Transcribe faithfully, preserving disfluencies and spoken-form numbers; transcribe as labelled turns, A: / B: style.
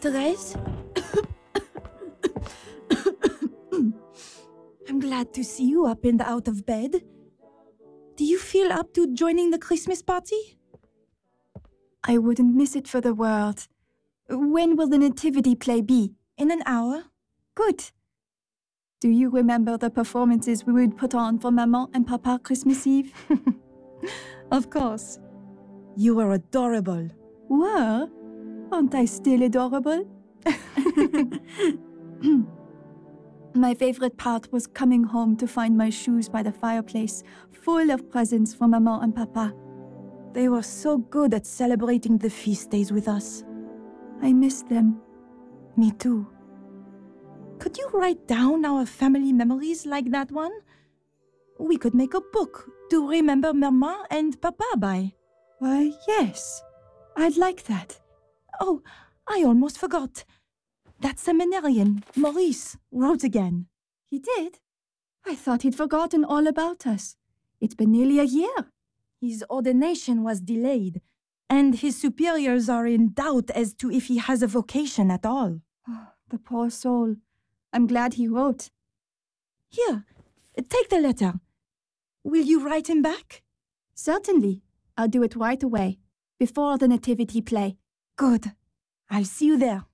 A: Therese? I'm glad to see you up and out of bed. Do you feel up to joining the Christmas party?
B: I wouldn't miss it for the world. When will the nativity play be?
A: In an hour.
B: Good. Do you remember the performances we would put on for Maman and Papa Christmas Eve? Of course.
A: You were adorable.
B: Were? Aren't I still adorable? My favorite part was coming home to find my shoes by the fireplace, full of presents from Maman and Papa.
A: They were so good at celebrating the feast days with us.
B: I miss them.
A: Me too. Could you write down our family memories like that one? We could make a book to remember Mama and Papa by.
B: Why, yes. I'd like that.
A: Oh, I almost forgot. That seminarian, Maurice, wrote again.
B: He did? I thought he'd forgotten all about us. It's been nearly a year.
A: His ordination was delayed, and his superiors are in doubt as to if he has a vocation at all.
B: Oh, the poor soul. I'm glad he wrote.
A: Here, take the letter. Will you write him back?
B: Certainly. I'll do it right away, before the nativity play.
A: Good. I'll see you there.